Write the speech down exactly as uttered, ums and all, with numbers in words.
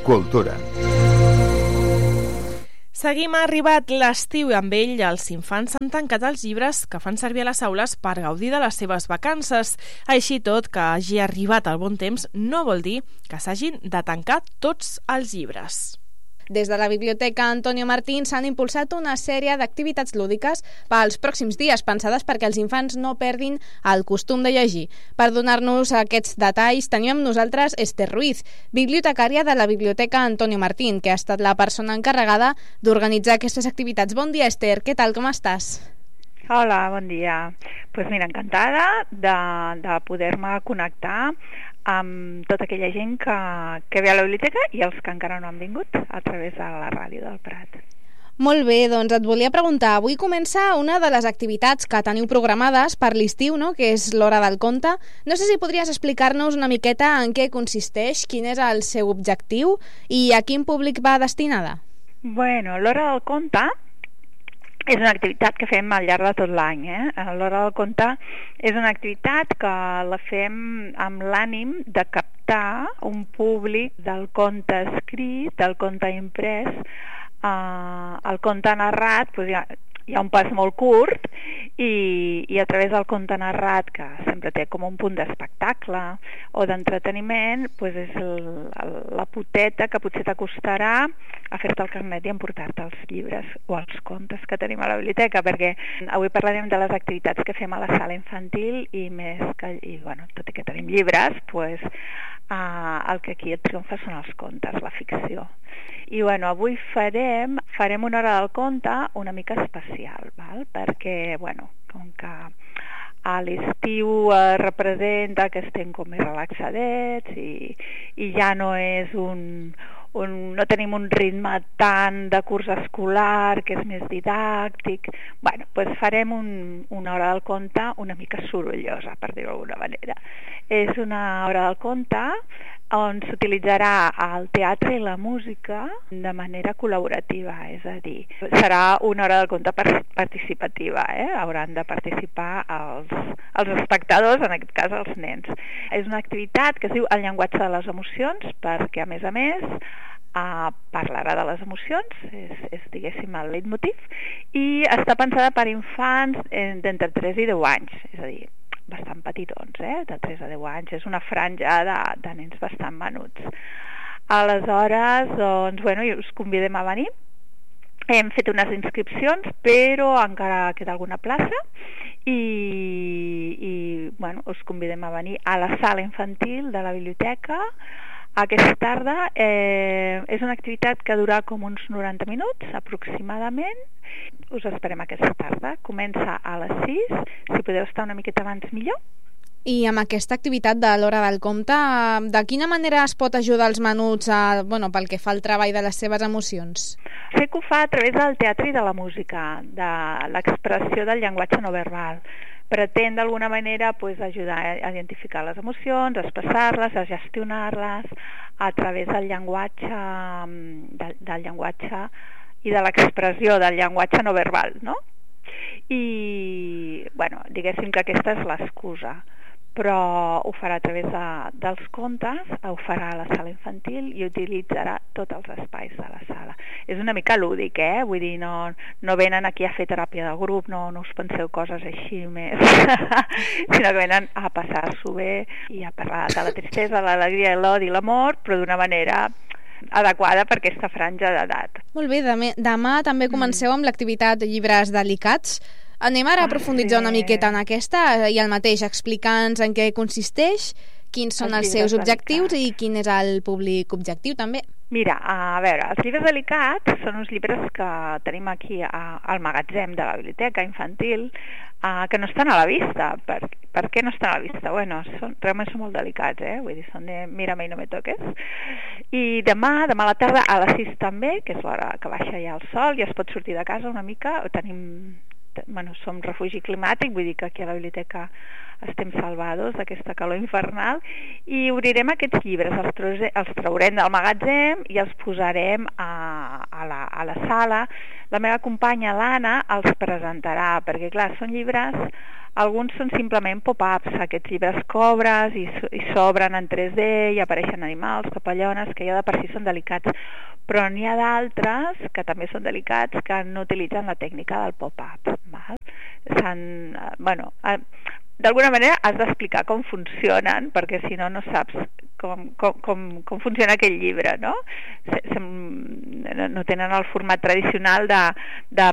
Cultura. Seguim, ha arribat l'estiu i amb ell els infants han tancat els llibres que fan servir a les aules per gaudir de les seves vacances. Així tot, que hagi arribat el bon temps no vol dir que s'hagin de tancar tots els llibres. Des de la Biblioteca Antonio Martín s'han impulsat una sèrie d'activitats lúdiques pels pròxims dies, pensades perquè els infants no perdin el costum de llegir. Per donar-nos aquests detalls tenim amb nosaltres Esther Ruiz, bibliotecària de la Biblioteca Antonio Martín, que ha estat la persona encarregada d'organitzar aquestes activitats. Bon dia, Esther, què tal, com estàs? Hola, bon dia. Pues mira, encantada de, de poder-me connectar amb tota aquella gent que, que ve a la biblioteca i els que encara no han vingut a través de la ràdio del Prat. Molt bé, doncs et volia preguntar, avui comença una de les activitats que teniu programades per l'estiu, no?, que és l'Hora del Conte. No sé si podries explicar-nos una miqueta en què consisteix, quin és el seu objectiu i a quin públic va destinada. Bueno, l'Hora del Conte és una activitat que fem al llarg de tot l'any. Eh? L'Hora del Conte és una activitat que la fem amb l'ànim de captar un públic del conte escrit, del conte imprès. Uh, el conte narrat, doncs hi ha, hi ha un pas molt curt i, i a través del conte narrat, que sempre té com un punt d'espectacle o d'entreteniment, doncs és el, el, la poteta que potser t'acostarà a fer-te el carnet i emportar-te els llibres o els contes que tenim a la biblioteca, perquè avui parlarem de les activitats que fem a la sala infantil i més que, i, bueno, tot i que tenim llibres, doncs, uh, el que aquí et triomfa són els contes, la ficció. I bueno, avui farem, farem una hora del conte una mica especial, val? Perquè, bueno, com que a l'estiu eh, representa que estem com més relaxadets i, i ja no és un, un... no tenim un ritme tant de curs escolar, que és més didàctic. Bueno, doncs farem un, una hora del conte una mica sorollosa, per dir-ho d'alguna manera. És una hora del conte on s'utilitzarà el teatre i la música de manera col·laborativa, és a dir, serà una hora del conte participativa, eh? Hauran de participar els, els espectadors, en aquest cas els nens. És una activitat que es diu el llenguatge de les emocions, perquè a més a més Uh, parlarà de les emocions, és, és diguéssim el leitmotiv, i està pensada per infants d'entre tres i deu anys, és a dir, bastant petitons, eh? De tres a deu anys, és una franja de, de nens bastant menuts. Aleshores, doncs, bueno, us convidem a venir. Hem fet unes inscripcions, però encara queda alguna plaça i, i bueno, us convidem a venir a la sala infantil de la biblioteca. Aquesta tarda eh, és una activitat que durarà com uns noranta minuts aproximadament. Us esperem aquesta tarda. Comença a les sis. Si podeu estar una miqueta abans, millor. I amb aquesta activitat de l'Hora del Conte, de quina manera es pot ajudar els menuts a, bueno, pel que fa al treball de les seves emocions? Sé que ho fa a través del teatre i de la música, de l'expressió del llenguatge no verbal. Pretén d'alguna manera pues, ajudar a identificar les emocions, a expressar-les, a gestionar-les a través del llenguatge, del, del llenguatge i de l'expressió del llenguatge no verbal, no? I, bueno, diguéssim que aquesta és l'excusa, però ho farà a través de, dels contes, ho farà a la sala infantil i utilitzarà tots els espais de la sala. És una mica lúdic, eh? Vull dir, no, no venen aquí a fer teràpia de grup, no, no us penseu coses així més, sinó que venen a passar-s'ho bé i a parlar de la tristesa, l'alegria, l'odi i l'amor, però d'una manera adequada per aquesta franja d'edat. Molt bé, demà, demà també comenceu amb l'activitat Llibres Delicats. Anem ara a profunditzar una miqueta en aquesta i el mateix, explicant en què consisteix, quins són els seus objectius i quin és el públic objectiu també. Mira, a veure, els llibres delicats són uns llibres que tenim aquí a, al magatzem de la biblioteca infantil, uh, que no estan a la vista. Per, per què no estan a la vista? Bueno, són, realment són molt delicats, eh? Vull dir, són de mírame i no me toques. I demà, demà a la tarda a les sis també, que és l'hora que baixa ja el sol i es pot sortir de casa una mica, tenim... Bueno, som refugi climàtic, vull dir que aquí a la biblioteca estem salvados d'aquesta calor infernal i obrirem aquests llibres, els, traurem, els traurem del magatzem i els posarem a, a, la, a la sala. La meva companya l'Anna els presentarà, perquè clar, són llibres alguns són simplement pop-ups, aquests llibres cobres i, i s'obren en tres D i apareixen animals, papallones, que ja de per si són delicats, però n'hi ha d'altres que també són delicats que no utilitzen la tècnica del pop-up, val? S'han, bueno, d'alguna manera has d'explicar com funcionen, perquè si no no saps com, com, com, com funciona aquell llibre, no? Se, se, no tenen el format tradicional de, de